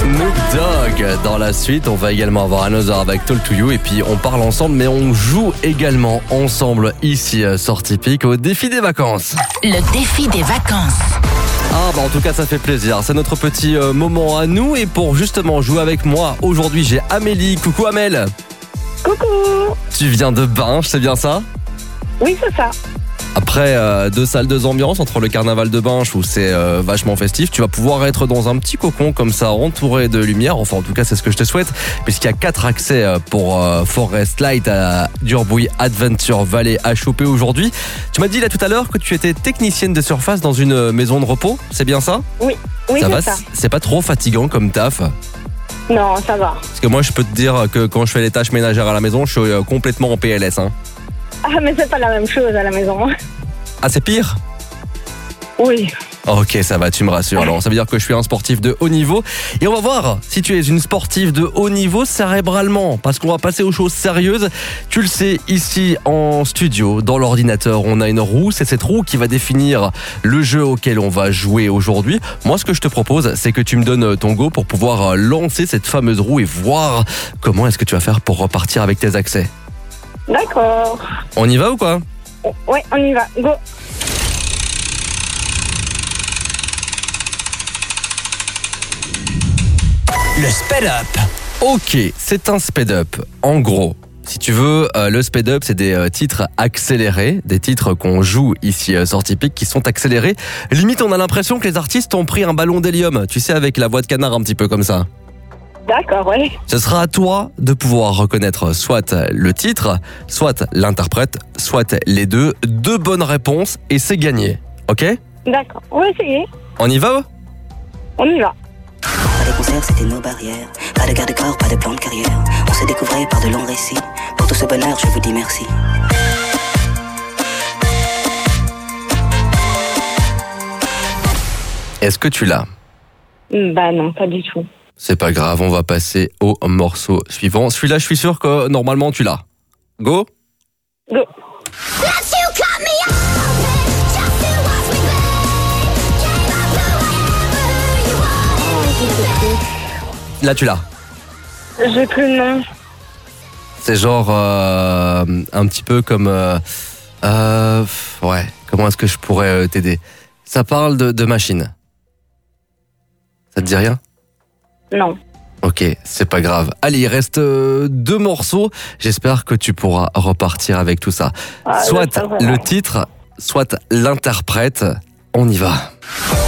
Snoop Dogg. Dans la suite, on va également avoir Another avec Talk to You. Et puis, on parle ensemble, mais on joue également ensemble ici, Sortie Pic, au défi des vacances. Le défi des vacances. En tout cas, ça fait plaisir. C'est notre petit moment à nous. Et pour justement jouer avec moi, aujourd'hui, j'ai Amélie. Coucou Amel. Coucou. Tu viens de Binche, c'est bien ça? Oui, c'est ça. Après 2 salles, 2 ambiances, entre le carnaval de Binche où c'est vachement festif, tu vas pouvoir être dans un petit cocon comme ça, entouré de lumière. Enfin, en tout cas, c'est ce que je te souhaite, puisqu'il y a 4 accès pour Forest Light à Durbouille Adventure Valley à choper aujourd'hui. Tu m'as dit là tout à l'heure que tu étais technicienne de surface dans une maison de repos, c'est bien ça? Oui, Ça va, c'est ça. c'est pas trop fatigant comme taf? Non, ça va. Parce que moi, je peux te dire que quand je fais les tâches ménagères à la maison, je suis complètement en PLS. Hein. Ah, mais c'est pas la même chose à la maison. Ah, c'est pire? Oui. Ok, ça va, tu me rassures. Alors, ça veut dire que je suis un sportif de haut niveau. Et on va voir si tu es une sportive de haut niveau cérébralement. Parce qu'on va passer aux choses sérieuses. Tu le sais, ici en studio, dans l'ordinateur, on a une roue. C'est cette roue qui va définir le jeu auquel on va jouer aujourd'hui. Moi, ce que je te propose, c'est que tu me donnes ton go pour pouvoir lancer cette fameuse roue et voir comment est-ce que tu vas faire pour repartir avec tes accès. D'accord. On y va ou quoi? Ouais, on y va. Go. Le speed up. Ok, c'est un speed up. En gros, si tu veux, le speed up, c'est des titres accélérés, des titres qu'on joue ici Sortie Pic qui sont accélérés. Limite, on a l'impression que les artistes ont pris un ballon d'hélium, tu sais, avec la voix de canard un petit peu comme ça. D'accord, ouais. Ce sera à toi de pouvoir reconnaître soit le titre, soit l'interprète, soit les deux. 2 bonnes réponses et c'est gagné. Ok? D'accord. On va essayer. On y va? On y va. Pas de concert, c'était nos barrières. Pas de garde-corps, pas de plan de carrière. On se découvrait par de longs récits. Pour tout ce bonheur, je vous dis merci. Est-ce que tu l'as? Bah non, pas du tout. C'est pas grave, on va passer au morceau suivant. Celui-là, je suis sûr que normalement tu l'as. Go? Go. Là, tu l'as. J'ai plus le nom. C'est genre un petit peu comme... ouais, comment est-ce que je pourrais t'aider? Ça parle de machine. Ça te dit rien? Non. Ok, c'est pas grave. Allez, il reste 2 morceaux. J'espère que tu pourras repartir avec tout ça. Ah, Soit ça va. le titre, soit l'interprète. On y va.